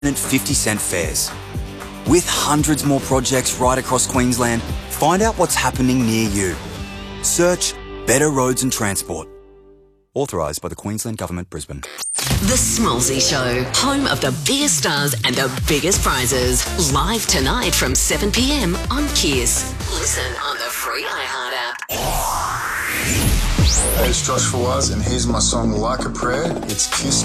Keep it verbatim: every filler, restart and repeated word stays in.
fifty cent fares. With hundreds more projects right across Queensland, find out what's happening near you. Search Better Roads and Transport. Authorised by the Queensland Government, Brisbane. The Smallsy Show, home of the biggest stars and the biggest prizes. Live tonight from seven p m on Kiss. Listen on the free iHeart app. Hey, it's Josh Fawaz, and here's my song Like a Prayer. It's Kiss.